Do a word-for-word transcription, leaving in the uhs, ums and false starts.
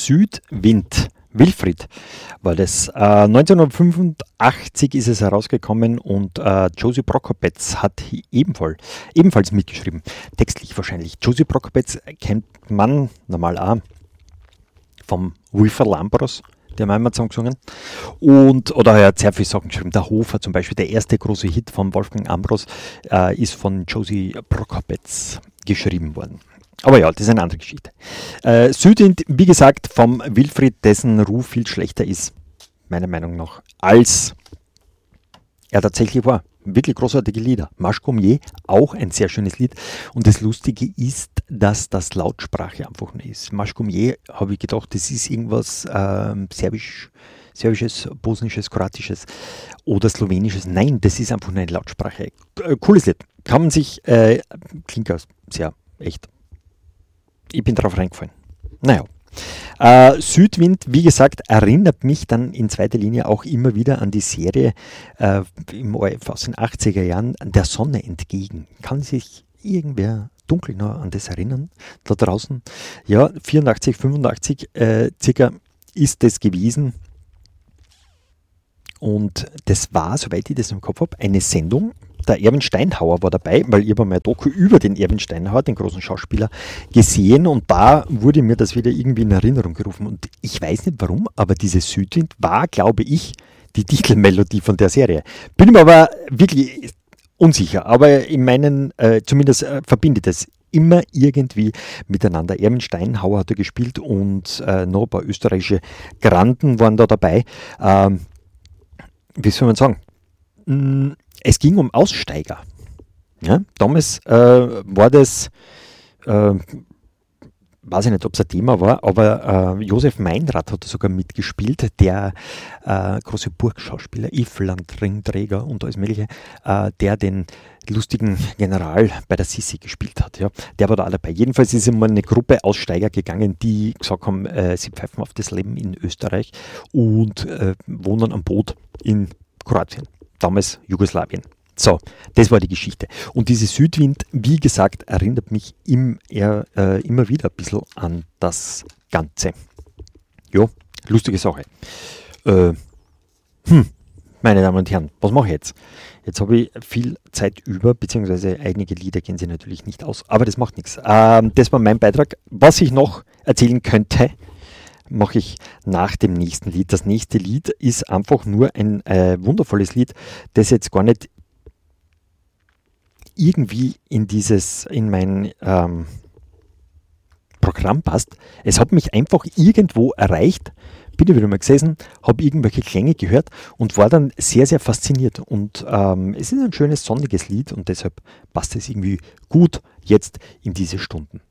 Südwind. Wilfried war das. Äh, neunzehnhundertfünfundachtzig ist es herausgekommen und äh, Josie Prokopetz hat ebenfalls, ebenfalls mitgeschrieben. Textlich wahrscheinlich. Josie Prokopetz kennt man normal auch vom Wilfer Lambros, der haben einmal zusammen gesungen. Und, oder er hat sehr viele Sachen geschrieben. Der Hofer zum Beispiel, der erste große Hit von Wolfgang Ambros, äh, ist von Josie Prokopetz geschrieben worden. Aber ja, das ist eine andere Geschichte. Äh, Südwind, wie gesagt, vom Wilfried, dessen Ruf viel schlechter ist, meiner Meinung nach, als er tatsächlich war. Wirklich großartige Lieder. Marche Gommier, auch ein sehr schönes Lied. Und das Lustige ist, dass das Lautsprache einfach nicht ist. Marche Gommier, habe ich gedacht, das ist irgendwas ähm, Serbisch, Serbisches, Bosnisches, Kroatisches oder Slowenisches. Nein, das ist einfach nur eine Lautsprache. Äh, cooles Lied. Kann man sich, äh, klingt aus, sehr echt. Ich bin drauf reingefallen. Naja. Äh, Südwind, wie gesagt, erinnert mich dann in zweiter Linie auch immer wieder an die Serie äh, im O R F aus den achtziger Jahren, Der Sonne entgegen. Kann sich irgendwer dunkel noch an das erinnern? Da draußen? Ja, vierundachtzig, fünfundachtzig äh, circa ist das gewesen. Und das war, soweit ich das im Kopf habe, eine Sendung. Der Erwin Steinhauer war dabei, weil ich habe mal ein Doku über den Erwin Steinhauer, den großen Schauspieler, gesehen und da wurde mir das wieder irgendwie in Erinnerung gerufen. Und ich weiß nicht warum, aber diese Südwind war, glaube ich, die Titelmelodie von der Serie. Bin mir aber wirklich unsicher, aber in meinen, äh, zumindest äh, verbindet es immer irgendwie miteinander. Erwin Steinhauer hat er gespielt und äh, noch ein paar österreichische Granden waren da dabei. Ähm, wie soll man sagen? Mm, Es ging um Aussteiger. Ja, damals äh, war das, äh, weiß ich nicht, ob es ein Thema war, aber äh, Josef Meinrad hat sogar mitgespielt, der äh, große Burgschauspieler, Iffland, Ringträger und alles Mögliche, äh, der den lustigen General bei der Sissi gespielt hat. Ja. Der war da auch dabei. Jedenfalls ist immer eine Gruppe Aussteiger gegangen, die gesagt haben, äh, sie pfeifen auf das Leben in Österreich und äh, wohnen am Boot in Kroatien. Damals Jugoslawien. So, das war die Geschichte. Und diese Südwind, wie gesagt, erinnert mich im, eher, äh, immer wieder ein bisschen an das Ganze. Jo, lustige Sache. Äh, hm, meine Damen und Herren, was mache ich jetzt? Jetzt habe ich viel Zeit über, beziehungsweise einige Lieder gehen sie natürlich nicht aus, aber das macht nichts. Ähm, das war mein Beitrag. Was ich noch erzählen könnte, mache ich nach dem nächsten Lied. Das nächste Lied ist einfach nur ein äh, wundervolles Lied, das jetzt gar nicht irgendwie in dieses, in mein ähm, Programm passt. Es hat mich einfach irgendwo erreicht, bin ich wieder mal gesessen, habe irgendwelche Klänge gehört und war dann sehr, sehr fasziniert. Und ähm, es ist ein schönes, sonniges Lied und deshalb passt es irgendwie gut jetzt in diese Stunden.